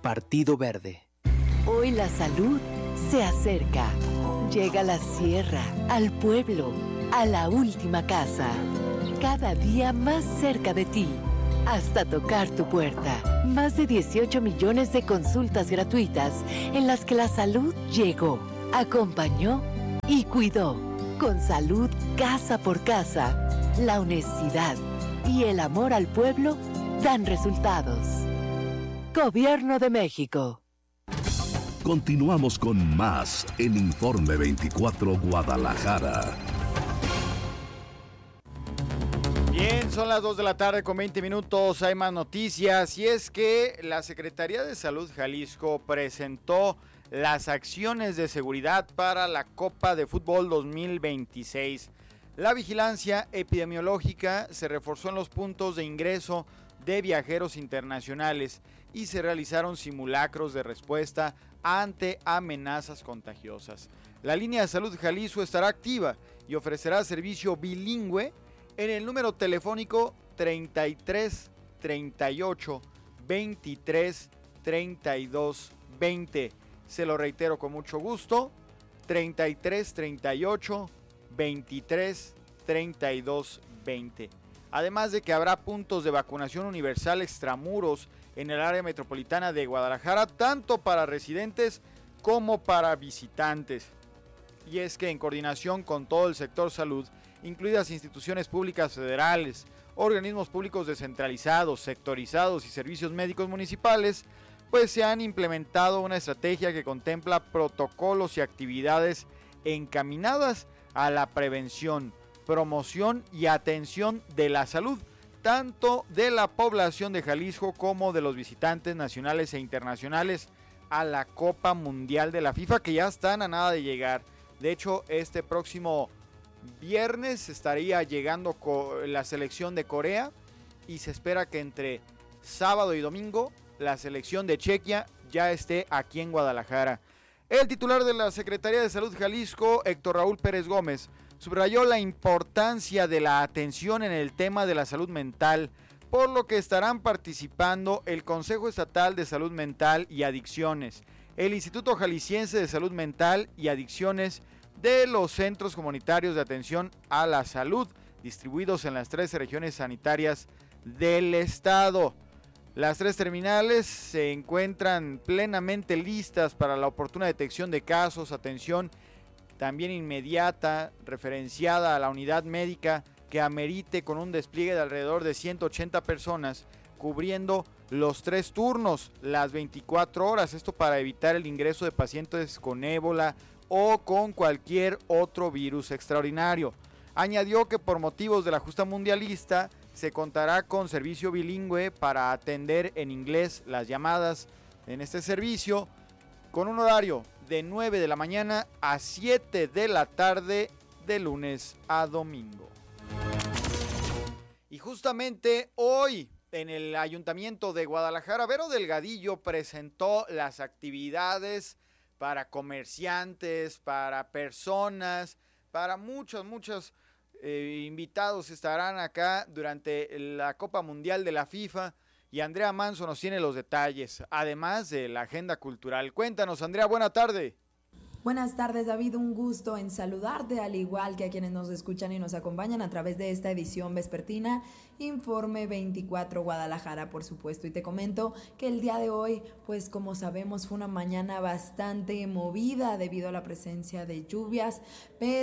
Partido Verde. Hoy la salud se acerca. Llega a la sierra, al pueblo, a la última casa. Cada día más cerca de ti, hasta tocar tu puerta. Más de 18 millones de consultas gratuitas en las que la salud llegó, acompañó y cuidó. Con salud casa por casa, la honestidad y el amor al pueblo dan resultados. Gobierno de México. Continuamos con más en Informe 24 Guadalajara. Bien, son las 2 de la tarde con 20 minutos, hay más noticias y es que la Secretaría de Salud Jalisco presentó las acciones de seguridad para la Copa de Fútbol 2026. La vigilancia epidemiológica se reforzó en los puntos de ingreso de viajeros internacionales y se realizaron simulacros de respuesta ante amenazas contagiosas. La línea de salud Jalisco estará activa y ofrecerá servicio bilingüe en el número telefónico 33 38 23 32 20. Se lo reitero con mucho gusto, 33 38 23 32 20. Además de que habrá puntos de vacunación universal extramuros en el área metropolitana de Guadalajara, tanto para residentes como para visitantes. Y es que en coordinación con todo el sector salud, incluidas instituciones públicas federales, organismos públicos descentralizados, sectorizados y servicios médicos municipales, pues se han implementado una estrategia que contempla protocolos y actividades encaminadas a la prevención, promoción y atención de la salud, tanto de la población de Jalisco como de los visitantes nacionales e internacionales a la Copa Mundial de la FIFA, que ya están a nada de llegar. De hecho, este próximo viernes estaría llegando la selección de Corea y se espera que entre sábado y domingo la selección de Chequia ya esté aquí en Guadalajara. El titular de la Secretaría de Salud Jalisco, Héctor Raúl Pérez Gómez, subrayó la importancia de la atención en el tema de la salud mental, por lo que estarán participando el Consejo Estatal de Salud Mental y Adicciones, el Instituto Jalisciense de Salud Mental y Adicciones de los Centros Comunitarios de Atención a la Salud, distribuidos en las 13 regiones sanitarias del estado. Las 3 terminales se encuentran plenamente listas para la oportuna detección de casos, atención también inmediata, referenciada a la unidad médica que amerite, con un despliegue de alrededor de 180 personas, cubriendo los 3 turnos, las 24 horas, esto para evitar el ingreso de pacientes con ébola o con cualquier otro virus extraordinario. Añadió que por motivos de la justa mundialista se contará con servicio bilingüe para atender en inglés las llamadas en este servicio, con un horario de 9 de la mañana a 7 de la tarde de lunes a domingo. Y justamente hoy en el Ayuntamiento de Guadalajara, Vero Delgadillo presentó las actividades para comerciantes, para personas, para muchos invitados estarán acá durante la Copa Mundial de la FIFA. Y Andrea Manso nos tiene los detalles, además de la agenda cultural. Cuéntanos, Andrea, buena tarde. Buenas tardes, David, un gusto en saludarte, al igual que a quienes nos escuchan y nos acompañan a través de esta edición vespertina, Informe 24 Guadalajara, por supuesto. Y te comento que el día de hoy, pues como sabemos, fue una mañana bastante movida debido a la presencia de lluvias, pero